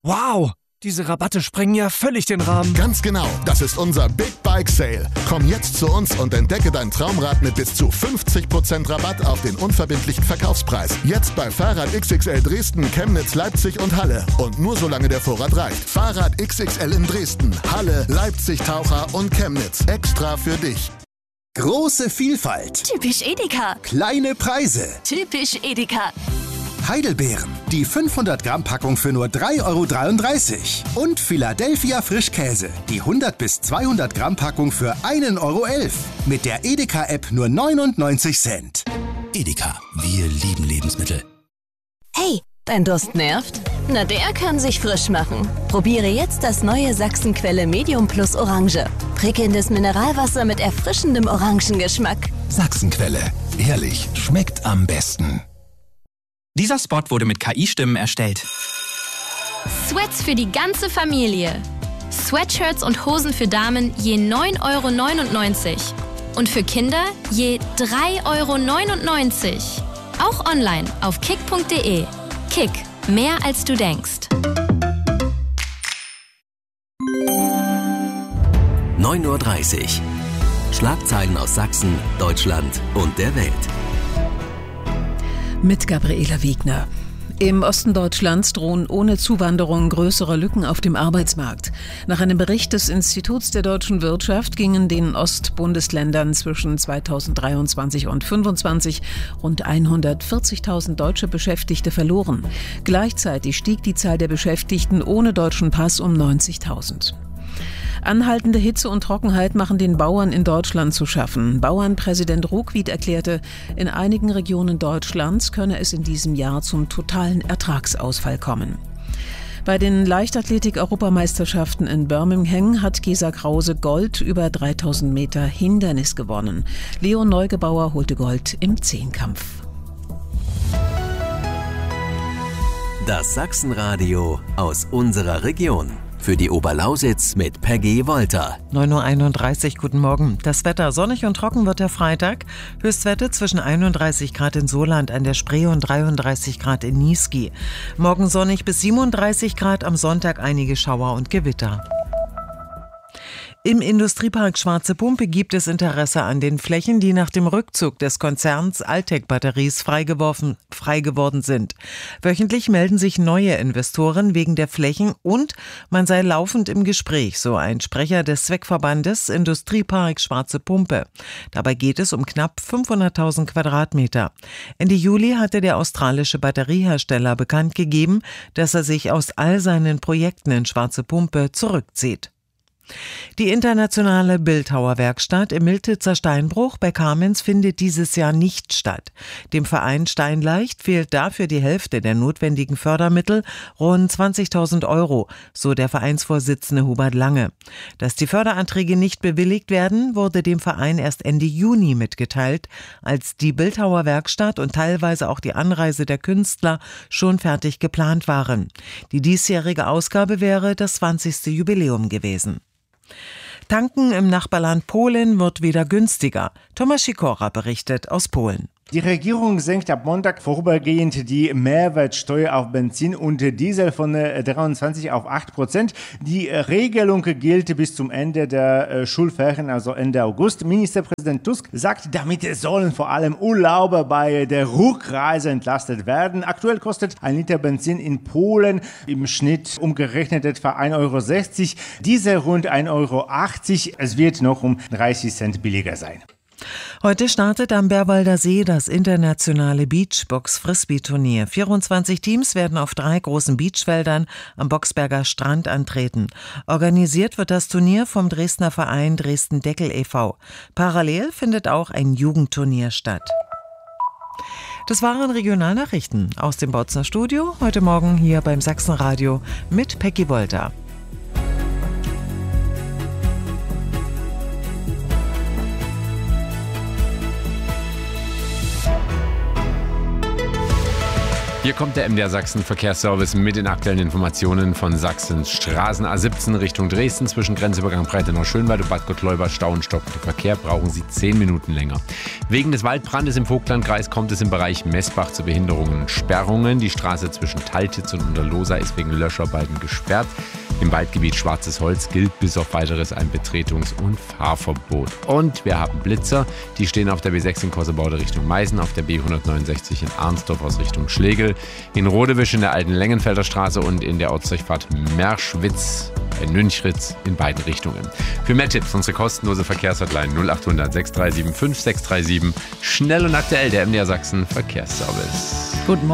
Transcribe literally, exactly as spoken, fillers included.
Wow, diese Rabatte sprengen ja völlig den Rahmen. Ganz genau, das ist unser Big Bike Sale. Komm jetzt zu uns und entdecke dein Traumrad mit bis zu fünfzig Prozent Rabatt auf den unverbindlichen Verkaufspreis. Jetzt bei Fahrrad X X L Dresden, Chemnitz, Leipzig und Halle. Und nur solange der Vorrat reicht. Fahrrad X X L in Dresden, Halle, Leipzig, Taucher und Chemnitz. Extra für dich. Große Vielfalt. Typisch Edeka. Kleine Preise. Typisch Edeka. Heidelbeeren, die fünfhundert Gramm Packung für nur drei Euro dreiunddreißig. Und Philadelphia Frischkäse, die hundert bis zweihundert Gramm Packung für ein Euro elf. Mit der Edeka-App nur neunundneunzig Cent. Edeka, wir lieben Lebensmittel. Hey, dein Durst nervt? Na, der kann sich frisch machen. Probiere jetzt das neue Sachsenquelle Medium Plus Orange. Prickelndes Mineralwasser mit erfrischendem Orangengeschmack. Sachsenquelle, ehrlich, schmeckt am besten. Dieser Spot wurde mit K I-Stimmen erstellt. Sweats für die ganze Familie. Sweatshirts und Hosen für Damen je neun Euro neunundneunzig. Und für Kinder je drei Euro neunundneunzig. Auch online auf kick punkt de. Kick, mehr als du denkst. neun Uhr dreißig. Schlagzeilen aus Sachsen, Deutschland und der Welt. Mit Gabriela Wiegner. Im Osten Deutschlands drohen ohne Zuwanderung größere Lücken auf dem Arbeitsmarkt. Nach einem Bericht des Instituts der deutschen Wirtschaft gingen den Ostbundesländern zwischen zweitausenddreiundzwanzig und fünfundzwanzig rund hundertvierzigtausend deutsche Beschäftigte verloren. Gleichzeitig stieg die Zahl der Beschäftigten ohne deutschen Pass um neunzigtausend. Anhaltende Hitze und Trockenheit machen den Bauern in Deutschland zu schaffen. Bauernpräsident Ruckwied erklärte, in einigen Regionen Deutschlands könne es in diesem Jahr zum totalen Ertragsausfall kommen. Bei den Leichtathletik-Europameisterschaften in Birmingham hat Gesa Krause Gold über dreitausend Meter Hindernis gewonnen. Leon Neugebauer holte Gold im Zehnkampf. Das Sachsenradio aus unserer Region. Für die Oberlausitz mit Peggy Wolter. neun Uhr einunddreißig, guten Morgen. Das Wetter sonnig und trocken wird der Freitag. Höchstwerte zwischen einunddreißig Grad in Soland an der Spree und dreiunddreißig Grad in Niesky. Morgen sonnig bis siebenunddreißig Grad, am Sonntag einige Schauer und Gewitter. Im Industriepark Schwarze Pumpe gibt es Interesse an den Flächen, die nach dem Rückzug des Konzerns Altec Batteries freigeworfen, frei geworden sind. Wöchentlich melden sich neue Investoren wegen der Flächen und man sei laufend im Gespräch, so ein Sprecher des Zweckverbandes Industriepark Schwarze Pumpe. Dabei geht es um knapp fünfhunderttausend Quadratmeter. Ende Juli hatte der australische Batteriehersteller bekannt gegeben, dass er sich aus all seinen Projekten in Schwarze Pumpe zurückzieht. Die internationale Bildhauerwerkstatt im Miltitzer Steinbruch bei Kamenz findet dieses Jahr nicht statt. Dem Verein Steinleicht fehlt dafür die Hälfte der notwendigen Fördermittel, rund zwanzigtausend Euro, so der Vereinsvorsitzende Hubert Lange. Dass die Förderanträge nicht bewilligt werden, wurde dem Verein erst Ende Juni mitgeteilt, als die Bildhauerwerkstatt und teilweise auch die Anreise der Künstler schon fertig geplant waren. Die diesjährige Ausgabe wäre das zwanzigste Jubiläum gewesen. Tanken im Nachbarland Polen wird wieder günstiger. Thomas Sikora berichtet aus Polen. Die Regierung senkt ab Montag vorübergehend die Mehrwertsteuer auf Benzin und Diesel von dreiundzwanzig auf acht Prozent. Die Regelung gilt bis zum Ende der Schulferien, also Ende August. Ministerpräsident Tusk sagt, damit sollen vor allem Urlauber bei der Rückreise entlastet werden. Aktuell kostet ein Liter Benzin in Polen im Schnitt umgerechnet etwa ein Euro sechzig, Diesel rund ein Euro achtzig. Es wird noch um dreißig Cent billiger sein. Heute startet am Bärwalder See das internationale Beachbox-Frisbee-Turnier. vierundzwanzig Teams werden auf drei großen Beachfeldern am Boxberger Strand antreten. Organisiert wird das Turnier vom Dresdner Verein Dresden-Deckel e V Parallel findet auch ein Jugendturnier statt. Das waren Regionalnachrichten aus dem Bautzner Studio. Heute Morgen hier beim Sachsenradio mit Peggy Wolter. Hier Hier kommt der M D R Sachsen Verkehrsservice mit den aktuellen Informationen von Sachsens Straßen. A siebzehn Richtung Dresden zwischen Grenzübergang Breitenau-Schönwald und Bad Gottleuba Stau und stockender Verkehr, brauchen Sie zehn Minuten länger. Wegen des Waldbrandes im Vogtlandkreis kommt es im Bereich Messbach zu Behinderungen und Sperrungen. Die Straße zwischen Taltitz und Unterlohsa ist wegen Löscharbeiten gesperrt. Im Waldgebiet Schwarzes Holz gilt bis auf Weiteres ein Betretungs- und Fahrverbot. Und wir haben Blitzer, die stehen auf der B sechs in Kossebaude Richtung Meißen, auf der B hundertneunundsechzig in Arnsdorf aus Richtung Schlegel, in Rodewisch in der alten Lengenfelder Straße und in der Ortsdurchfahrt Merschwitz in Nünchritz in beiden Richtungen. Für mehr Tipps unsere kostenlose Verkehrshotline null acht hundert sechs drei sieben fünf sechs drei sieben. Schnell und aktuell der M D R Sachsen Verkehrsservice. Guten Morgen.